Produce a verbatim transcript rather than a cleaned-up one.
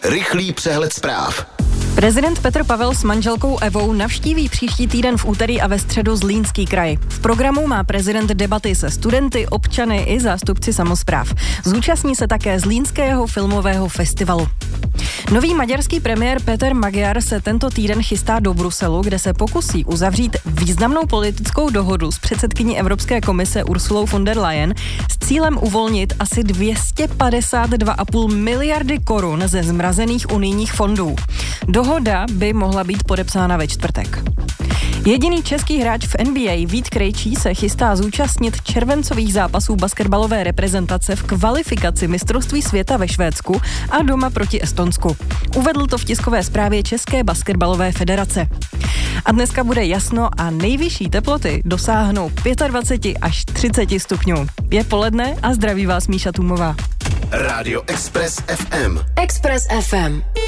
Rychlý přehled zpráv. Prezident Petr Pavel s manželkou Evou navštíví příští týden v úterý a ve středu Zlínský kraj. V programu má prezident debaty se studenty, občany i zástupci samospráv. Zúčastní se také Zlínského filmového festivalu. Nový maďarský premiér Péter Magyar se tento týden chystá do Bruselu, kde se pokusí uzavřít významnou politickou dohodu s předsedkyní Evropské komise Ursulou von der Leyen s cílem uvolnit asi dvě stě padesát dva a půl miliardy korun ze zmrazených unijních fondů. Dohoda by mohla být podepsána ve čtvrtek. Jediný český hráč v N B A Vít Krejčí se chystá zúčastnit červencových zápasů basketbalové reprezentace v kvalifikaci mistrovství světa ve Švédsku a doma proti Estonsku. Uvedl to v tiskové zprávě České basketbalové federace. A dneska bude jasno a nejvyšší teploty dosáhnou dvacet pět až třicet stupňů. Je poledne a zdraví vás Míša Tůmová. Rádio Express F M. Express F M.